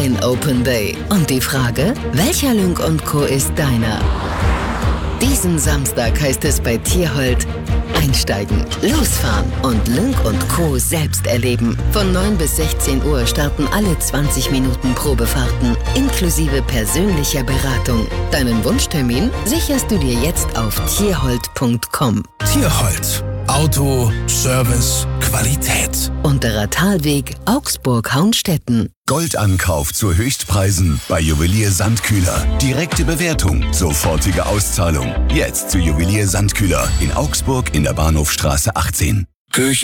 Ein Open Day. Und die Frage, welcher Lynk & Co. ist deiner? Diesen Samstag heißt es bei Tierhold einsteigen, losfahren und Lynk & Co. selbst erleben. Von 9 bis 16 Uhr starten alle 20 Minuten Probefahrten, inklusive persönlicher Beratung. Deinen Wunschtermin sicherst du dir jetzt auf tierhold.com. Tierhold. Auto, Service, Qualität. Unterer Talweg, Augsburg-Haunstetten. Goldankauf zu Höchstpreisen bei Juwelier Sandkühler. Direkte Bewertung, sofortige Auszahlung. Jetzt zu Juwelier Sandkühler in Augsburg in der Bahnhofstraße 18.